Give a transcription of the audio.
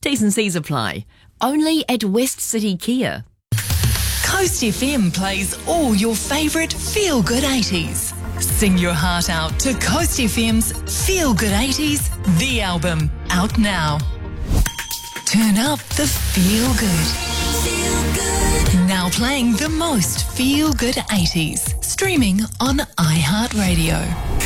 T's and C's apply. Only at West City Kia. Coast FM plays all your favourite feel-good 80s. Sing your heart out to Coast FM's Feel Good 80s, the album, out now. Turn up the feel good. Now playing the most feel good 80s. Streaming on iHeartRadio.